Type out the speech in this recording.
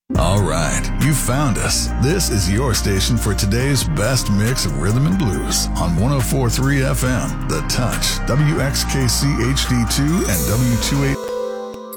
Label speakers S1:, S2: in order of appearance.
S1: All right, you found us. This is your station for today's best mix of rhythm and blues on 104.3 FM, The Touch, WXKC HD2 and W28.